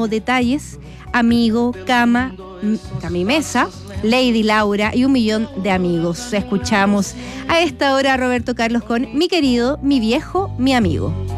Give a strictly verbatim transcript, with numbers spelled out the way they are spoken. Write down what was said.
como detalles, amigo, cama, Cami Mesa, Lady Laura y un millón de amigos. Escuchamos a esta hora a Roberto Carlos con Mi querido, mi viejo, mi amigo.